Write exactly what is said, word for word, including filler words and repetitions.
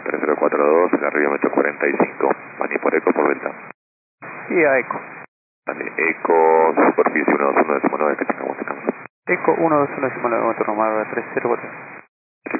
tres cero cuatro dos, Garrido metro cuarenta y cinco, Mani por eco por delta. Sí, a eco. Vale, eco, superficie uno dos uno nueve, que tengamos, tengamos. Eco uno dos uno nueve, turno Mar tres cero cuatro.